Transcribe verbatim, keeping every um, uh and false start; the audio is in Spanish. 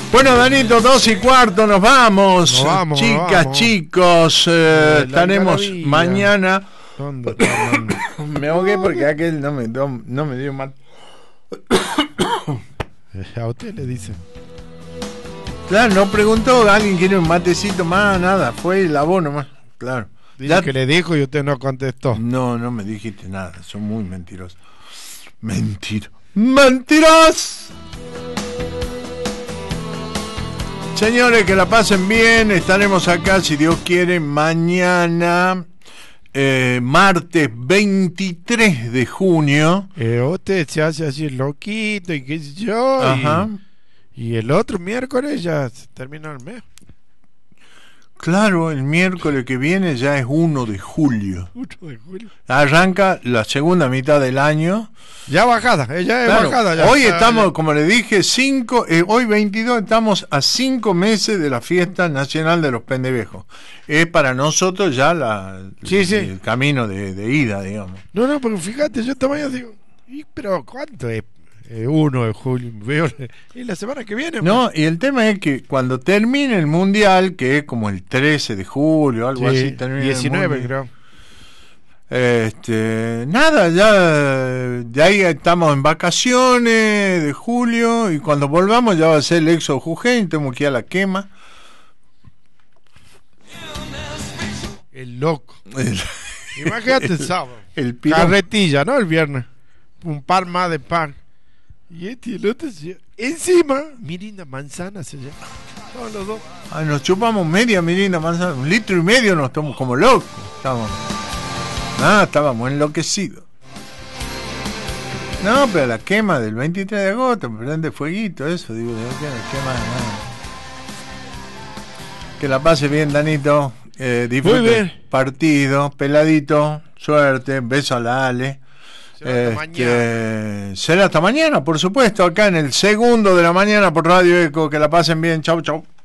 Bueno, Danito, dos y cuarto, nos vamos. Nos vamos Chicas, nos vamos. chicos, eh, estaremos maravilla. mañana. ¿Dónde está, Me ahogué porque aquel no me, no, no me dio mal. a usted le dicen. Claro, no preguntó, alguien quiere un matecito más, nada, fue y lavó nomás, claro. Dice Ya- que le dijo y usted no contestó. No, no me dijiste nada, son muy mentirosos. Mentira. ¡Mentiras! Señores, que la pasen bien, estaremos acá, si Dios quiere, mañana, eh, martes veintitrés de junio. Eh, usted se hace así loquito y qué sé yo. Ajá. Y, y el otro miércoles ya se termina el mes. Claro, el miércoles que viene ya es uno de julio. uno de julio. Arranca la segunda mitad del año. Ya bajada, eh, ya es Claro, bajada. Ya. hoy Ya, estamos, ya. como le dije, cinco, eh, hoy veintidós, estamos a cinco meses de la fiesta nacional de los pendejos. Es para nosotros ya la, Sí, sí. el camino de, de ida, digamos. No, no, porque fíjate, yo esta mañana digo, ¿y pero cuánto es? Eh, uno de julio, veo, y la semana que viene. No, y el tema es que cuando termine el mundial, que es como el trece de julio, algo Sí, así, termina el diecinueve mundial. creo. Este, nada, ya de ahí estamos en vacaciones de julio y cuando volvamos ya va a ser el Éxodo Jujeño, tenemos que ir a la quema. El loco. El, Imagínate el sábado. el pirón. Carretilla, ¿no? El viernes. Un par más de pan. Y este y el otro se- encima, mirinda manzana se llama. Todos los dos. Ay, nos chupamos media mirinda manzana, un litro y medio, nos tomamos como locos. Estábamos, ah, estábamos enloquecidos. No, pero la quema del veintitrés de agosto, me prende fueguito, eso, digo, ¿de qué la quema? Nada. Que la pase bien, Danito. Eh, disfrute Muy bien. partido, peladito, suerte, beso a la Ale. Será hasta Este, será hasta mañana, por supuesto, acá en el segundo de la mañana por Radio Eco. Que la pasen bien, chau, chau.